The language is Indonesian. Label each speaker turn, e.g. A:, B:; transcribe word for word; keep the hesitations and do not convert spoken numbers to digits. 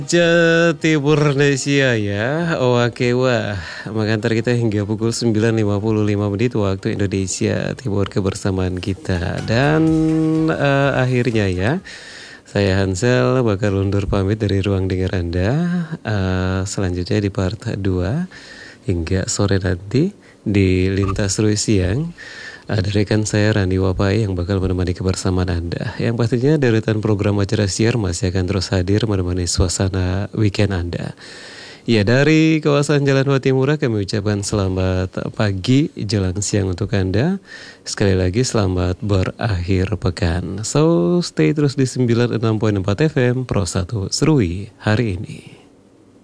A: Jawa Timur Indonesia ya, Owakewa mengantar kita hingga pukul sembilan lewat lima puluh lima menit waktu Indonesia Timur kebersamaan kita. Dan uh, akhirnya ya, saya Hansel bakal undur pamit dari ruang dengar Anda. uh, Selanjutnya di part dua hingga sore nanti di Lintas Terus Siang ada rekan saya Rani Wapai yang bakal menemani kebersamaan Anda. Yang pastinya deretan program acara siar masih akan terus hadir menemani suasana weekend Anda. Ya, dari kawasan Jalan Watimura kami ucapkan selamat pagi jelang siang untuk Anda. Sekali lagi selamat berakhir pekan. So stay terus di sembilan puluh enam koma empat F M Pro satu Serui hari ini.